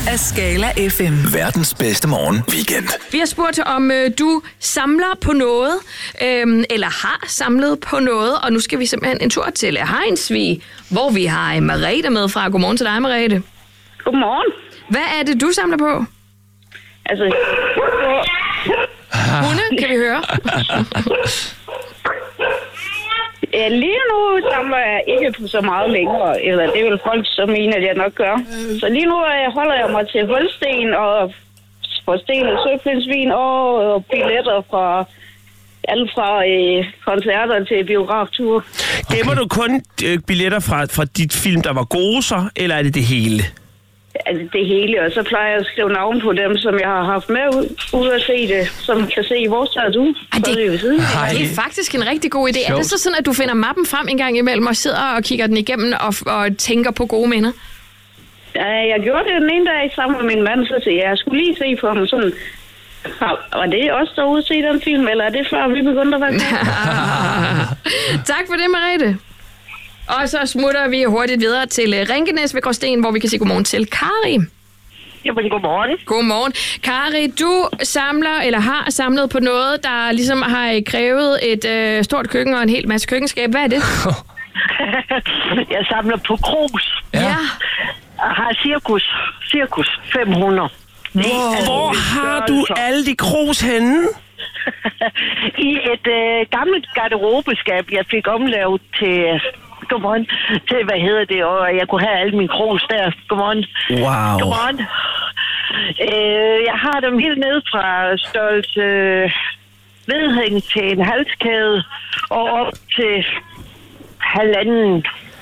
af Skala FM. Verdens bedste morgen weekend. Vi har spurgt, om du samler på noget, eller har samlet på noget, og nu skal vi simpelthen en tur til Hejnsvig, hvor vi har Merete med fra. Godmorgen til dig, Merete. Godmorgen. Hvad er det, du samler på? Altså, Hunde, kan vi høre? ja, lige nu samler jeg ikke på så meget længere, eller det er vel folk, som mener, at jeg nok gør. Så lige nu holder jeg mig til hulsten og forstenet søpindsvin og billetter fra alt fra koncerter til biografture. Gemmer du kun billetter fra dit film, der var gode så, eller er det det hele? Altså det hele, og så plejer jeg at skrive navn på dem, som jeg har haft med ud at se det, som kan se, hvor tager du? Det er faktisk en rigtig god idé. Sjovt. Er det så sådan, at du finder mappen frem en gang imellem og sidder og kigger den igennem og tænker på gode minder? Ja, jeg gjorde det den ene dag sammen med min mand, så jeg skulle lige se på ham sådan. Var det også derude at se den film, eller er det før vi begyndte at være Tak for det, Merete. Og så smutter vi hurtigt videre til Rinkenæs ved Gråsten, hvor vi kan sige godmorgen til Kari. Jamen, godmorgen. Godmorgen. Kari, du samler eller har samlet på noget, der ligesom har krævet et stort køkken og en hel masse køkkenskab. Hvad er det? Jeg samler på krus. Ja. Jeg har cirkus 500. Hvor har du alle de krus henne? I et gammelt garderobeskab, jeg fik omlavet til... Godmorgen. Til, og jeg kunne have alle mine krus der. Godmorgen. Wow. Godmorgen. Jeg har dem helt ned fra størrelse vedhæng til en halskæde og op til 1,5